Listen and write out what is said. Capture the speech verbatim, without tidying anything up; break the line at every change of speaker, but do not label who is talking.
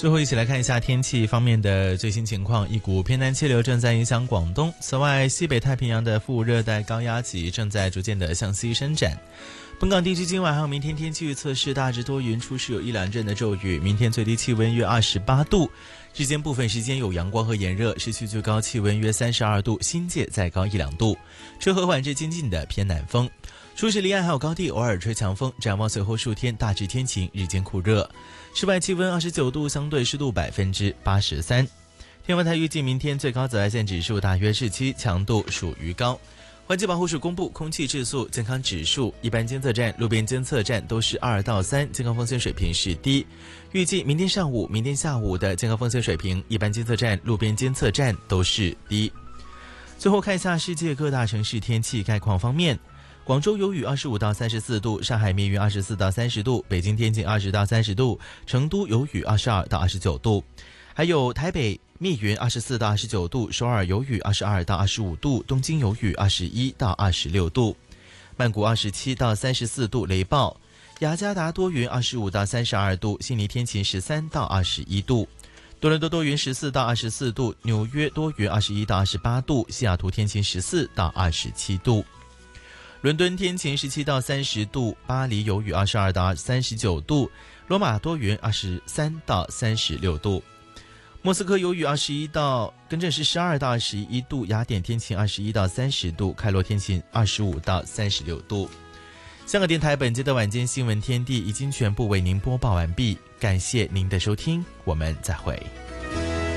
最后一起来看一下天气方面的最新情况，一股偏南气流正在影响广东，此外西北太平洋的副热带高压脊正在逐渐的向西伸展。本港地区今晚还有明天天气预测是大致多云，初时有一两阵的骤雨，明天最低气温约二十八度，日间部分时间有阳光和炎热，市区最高气温约三十二度，新界再高一两度，吹和缓至清劲的偏南风。初时离岸还有高地偶尔吹强风，展望随后数天大致天晴，日间酷热，室外气温二十九度，相对湿度百分之八十三。天文台预计明天最高紫外线指数大约是七，强度属于高。环境保护署公布空气质素健康指数，一般监测站、路边监测站都是二到三，健康风险水平是低。预计明天上午、明天下午的健康风险水平，一般监测站、路边监测站都是低。最后看一下世界各大城市天气概况方面，广州有雨二十五到三十四度，上海密云二十四到三十度，北京天晴二十到三十度，成都有雨二十二到二十九度，还有台北密云二十四到二十九度，首尔有雨二十二到二十五度，东京有雨二十一到二十六度，曼谷二十七到三十四度雷暴，雅加达多云二十五到三十二度，悉尼天晴十三到二十一度，多伦多多云十四到二十四度，纽约多云二十一到二十八度，西雅图天晴十四到二十七度，伦敦天晴十七到三十度，巴黎有雨二十二到三十九度，罗马多云二十三到三十六度，莫斯科有雨二十一到更正是十二到二十一度，雅典天晴二十一到三十度，开罗天晴二十五到三十六度。香港电台本节的晚间新闻天地已经全部为您播报完毕，感谢您的收听，我们再会。